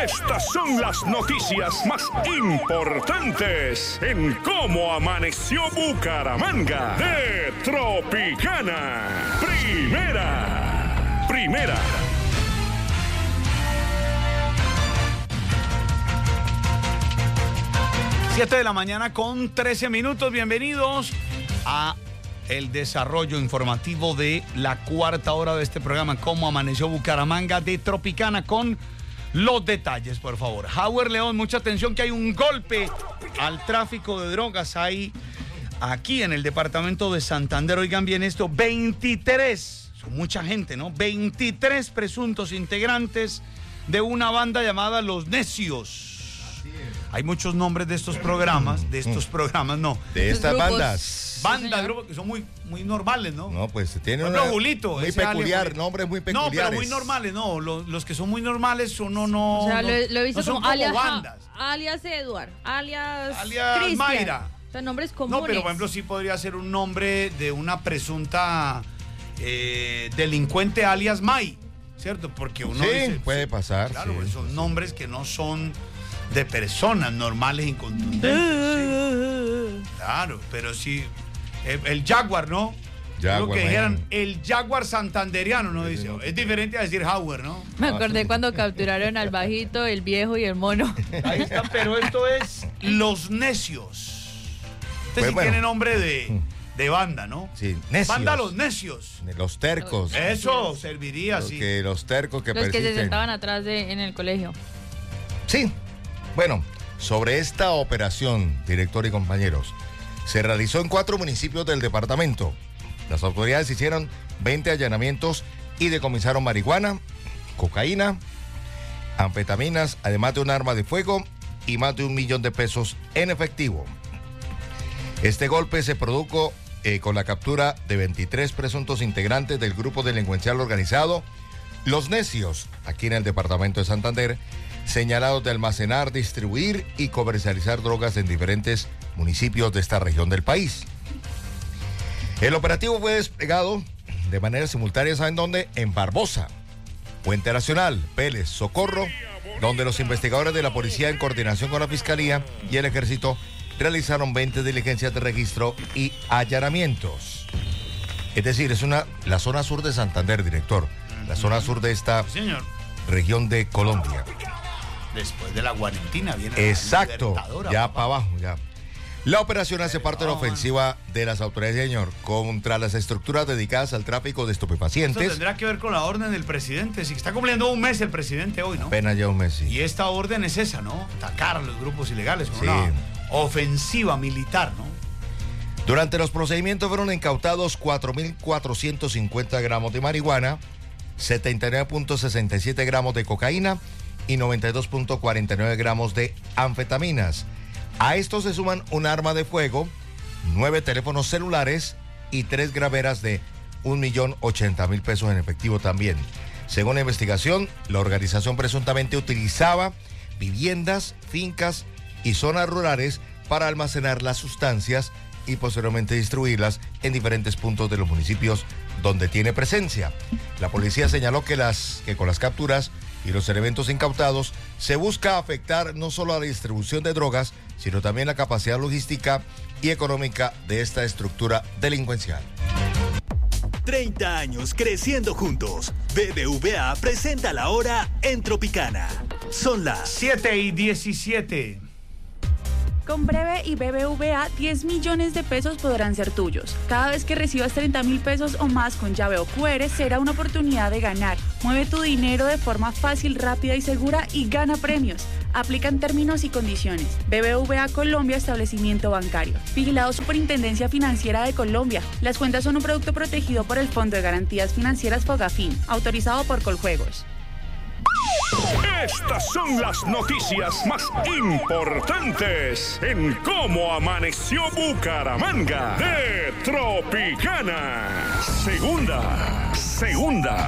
Estas son las noticias más importantes en Cómo Amaneció Bucaramanga de Tropicana. Primera. 7 de la mañana con 13 minutos. Bienvenidos a el desarrollo informativo de la cuarta hora de este programa, Cómo Amaneció Bucaramanga de Tropicana, con los detalles, por favor. Howard León, mucha atención que hay un golpe al tráfico de drogas aquí en el departamento de Santander. Oigan bien esto, 23, son mucha gente, ¿no? 23 presuntos integrantes de una banda llamada Los Necios. Hay muchos nombres de estos programas, de estas bandas. Bandas, grupos que son muy normales, ¿no? No, pues tiene un Julito, muy peculiar, nombres muy peculiares. No, pero muy normales, no. Los que son muy normales son no. O sea, lo he visto no como alias bandas. Alias Edward, alias Cristian. Mayra. O sea, nombres comunes. No, pero por ejemplo sí podría ser un nombre de una presunta delincuente alias May, ¿cierto? Porque uno dice, puede pasar. Claro, sí, son nombres que no son de personas normales y contundentes. Sí. Claro, pero sí. El Jaguar, ¿no? Lo que dijeran, el Jaguar santanderiano, ¿no? Dice, es diferente a decir Howard, ¿no? Me acordé cuando capturaron al bajito, el viejo y el mono. Ahí está, pero esto es Los Necios. Este sí tiene nombre de banda, ¿no? Sí, Necios. Banda Los Necios. Los tercos. Eso serviría, sí. Los tercos que persisten. Los que se sentaban atrás en el colegio. Sí. Bueno, sobre esta operación, director y compañeros, se realizó en 4 municipios del departamento. Las autoridades hicieron 20 allanamientos y decomisaron marihuana, cocaína, anfetaminas, además de un arma de fuego y más de 1 millón de pesos en efectivo. Este golpe se produjo con la captura de 23 presuntos integrantes del grupo delincuencial organizado Los Necios, aquí en el departamento de Santander, señalados de almacenar, distribuir y comercializar drogas en diferentes municipios de esta región del país. El operativo fue desplegado de manera simultánea, ¿saben dónde? En Barbosa, Puente Nacional, Vélez, Socorro, donde los investigadores de la policía en coordinación con la Fiscalía y el Ejército realizaron 20 diligencias de registro y allanamientos. Es decir, es la zona sur de Santander, director, la zona sur de esta región de Colombia. Después de la Guarentina viene exacto, ya para abajo, ya. La operación hace parte de la ofensiva de las autoridades, señor, contra las estructuras dedicadas al tráfico de estupefacientes. Eso tendrá que ver con la orden del presidente. Si está cumpliendo un mes el presidente hoy, ¿no? Apenas ya un mes, sí. Y esta orden es esa, ¿no? Atacar a los grupos ilegales con una ofensiva militar, ¿no? Durante los procedimientos fueron incautados 4.450 gramos de marihuana, 79.67 gramos de cocaína y 92.49 gramos de anfetaminas. A esto se suman un arma de fuego, 9 teléfonos celulares y 3 graveras de 1.080.000 pesos en efectivo también. Según la investigación, la organización presuntamente utilizaba viviendas, fincas y zonas rurales para almacenar las sustancias y posteriormente distribuirlas en diferentes puntos de los municipios donde tiene presencia. La policía señaló que con las capturas y los elementos incautados se busca afectar no solo a la distribución de drogas, sino también la capacidad logística y económica de esta estructura delincuencial. 30 años creciendo juntos. BBVA presenta la hora en Tropicana. Son las 7:17. Con Breve y BBVA, 10 millones de pesos podrán ser tuyos. Cada vez que recibas 30.000 pesos o más con llave o QR, será una oportunidad de ganar. Mueve tu dinero de forma fácil, rápida y segura y gana premios. Aplican términos y condiciones. BBVA Colombia, establecimiento bancario. Vigilado Superintendencia Financiera de Colombia. Las cuentas son un producto protegido por el Fondo de Garantías Financieras Fogafín, autorizado por Coljuegos. Estas son las noticias más importantes en Cómo Amaneció Bucaramanga de Tropicana. Segunda.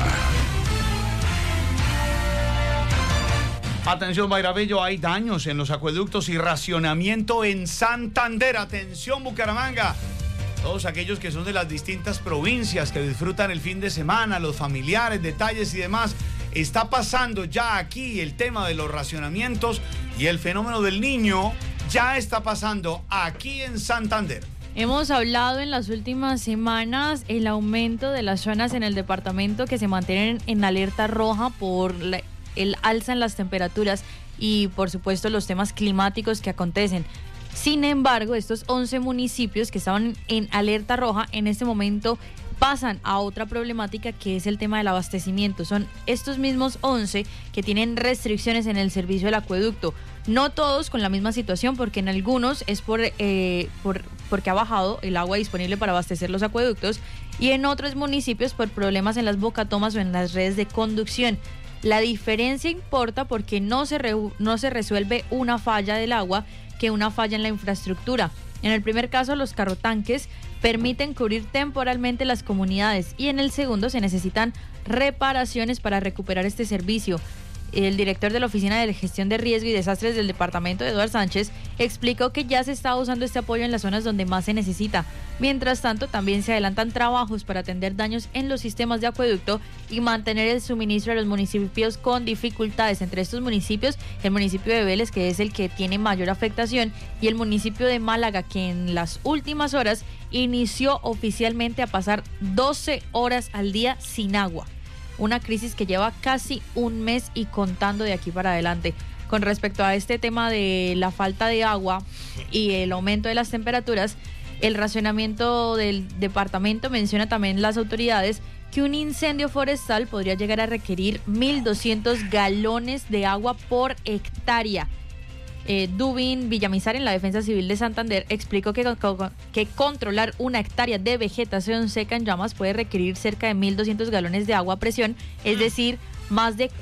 Atención, Mayra Bello, hay daños en los acueductos y racionamiento en Santander. Atención, Bucaramanga. Todos aquellos que son de las distintas provincias que disfrutan el fin de semana, los familiares, detalles y demás. está pasando ya aquí el tema de los racionamientos y el fenómeno del niño ya está pasando aquí en Santander. Hemos hablado en las últimas semanas el aumento de las zonas en el departamento que se mantienen en alerta roja por el alza en las temperaturas y por supuesto los temas climáticos que acontecen. Sin embargo, estos 11 municipios que estaban en alerta roja en este momento pasan a otra problemática que es el tema del abastecimiento. Son estos mismos 11 que tienen restricciones en el servicio del acueducto. No todos con la misma situación, porque en algunos es porque ha bajado el agua disponible para abastecer los acueductos y en otros municipios por problemas en las bocatomas o en las redes de conducción. La diferencia importa porque no se resuelve una falla del agua que una falla en la infraestructura. En el primer caso, los carrotanques permiten cubrir temporalmente las comunidades y en el segundo se necesitan reparaciones para recuperar este servicio. El director de la Oficina de Gestión de Riesgo y Desastres del departamento, Eduardo Sánchez, explicó que ya se está usando este apoyo en las zonas donde más se necesita. Mientras tanto, también se adelantan trabajos para atender daños en los sistemas de acueducto y mantener el suministro a los municipios con dificultades. Entre estos municipios, el municipio de Vélez, que es el que tiene mayor afectación, y el municipio de Málaga, que en las últimas horas inició oficialmente a pasar 12 horas al día sin agua. Una crisis que lleva casi un mes y contando de aquí para adelante. Con respecto a este tema de la falta de agua y el aumento de las temperaturas, el racionamiento del departamento menciona también las autoridades que un incendio forestal podría llegar a requerir 1.200 galones de agua por hectárea. Dubin Villamizar, en la Defensa Civil de Santander, explicó que controlar una hectárea de vegetación seca en llamas puede requerir cerca de 1.200 galones de agua a presión, es decir, más de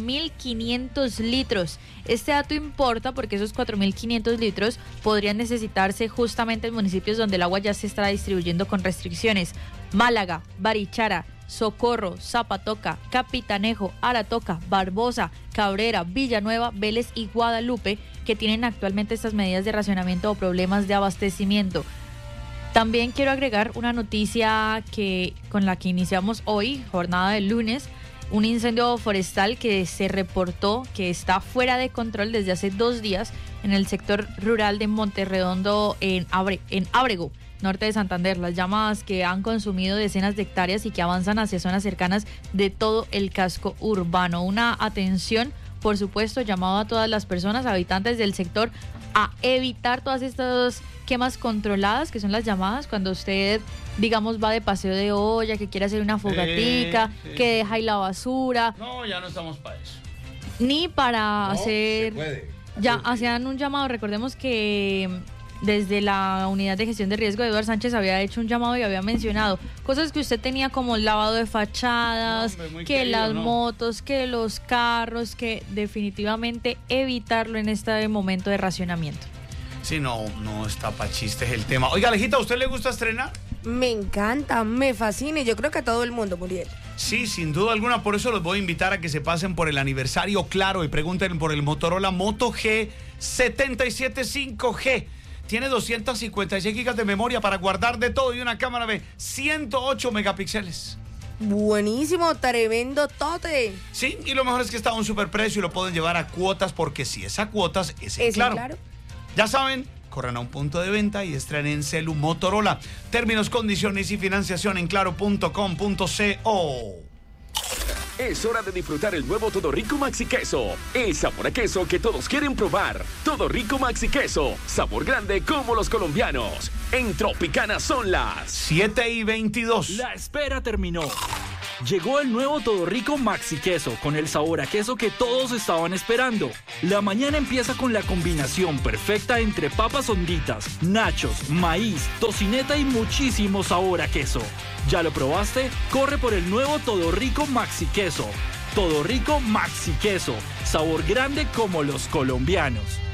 4.500 litros. Este dato importa porque esos 4.500 litros podrían necesitarse justamente en municipios donde el agua ya se está distribuyendo con restricciones. Málaga, Barichara, Socorro, Zapatoca, Capitanejo, Aratoca, Barbosa, Cabrera, Villanueva, Vélez y Guadalupe, que tienen actualmente estas medidas de racionamiento o problemas de abastecimiento. También quiero agregar una noticia con la que iniciamos hoy, jornada del lunes, un incendio forestal que se reportó que está fuera de control desde hace 2 días en el sector rural de Monterredondo en Ábrego, norte de Santander. Las llamas que han consumido decenas de hectáreas y que avanzan hacia zonas cercanas de todo el casco urbano. Una atención, por supuesto, llamado a todas las personas, habitantes del sector, a evitar todas estas quemas controladas, que son las llamadas cuando usted, digamos, va de paseo de olla, que quiere hacer una fogatica, que deja ahí la basura. No, ya no estamos para eso. Ni para No, hacer... se puede. Ya hacían un llamado. Recordemos que desde la unidad de gestión de riesgo, Eduardo Sánchez había hecho un llamado y había mencionado cosas que usted tenía como el lavado de fachadas, hombre, que querido, las ¿no? motos, que los carros, que definitivamente evitarlo en este momento de racionamiento. Sí, no está para chistes el tema. Oiga, Alejita, ¿a usted le gusta estrenar? Me encanta, me fascina y yo creo que a todo el mundo, Muriel. Sí, sin duda alguna, por eso los voy a invitar a que se pasen por el aniversario Claro y pregunten por el Motorola Moto G77 5G. Tiene 256 gigas de memoria para guardar de todo y una cámara de 108 megapíxeles. Buenísimo, tremendo tote. Sí, y lo mejor es que está a un superprecio y lo pueden llevar a cuotas, porque si es a cuotas, es en Claro. Ya saben, corran a un punto de venta y estrenen celu Motorola. Términos, condiciones y financiación en claro.com.co. Es hora de disfrutar el nuevo Todo Rico Maxi Queso. El sabor a queso que todos quieren probar. Todo Rico Maxi Queso. Sabor grande como los colombianos. En Tropicana son las 7:22. La espera terminó. Llegó el nuevo Todo Rico Maxi Queso con el sabor a queso que todos estaban esperando. La mañana empieza con la combinación perfecta entre papas honditas, nachos, maíz, tocineta y muchísimo sabor a queso. ¿Ya lo probaste? Corre por el nuevo Todo Rico Maxi Queso. Todo Rico Maxi Queso. Sabor grande como los colombianos.